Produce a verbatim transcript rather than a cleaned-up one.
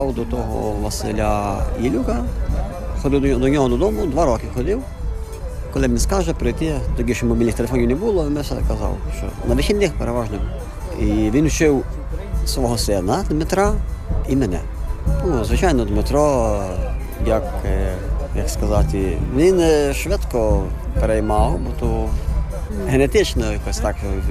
До того Василя Ілюка, ходив до нього додому, два роки ходив. Коли він скаже прийти, тоді ще мобільних телефонів не було, він все казав, що на вихідних переважно. І він вчив свого сина Дмитра і мене. Ну, звичайно, Дмитро, як, як сказати, він швидко переймав, бо то генетично якось так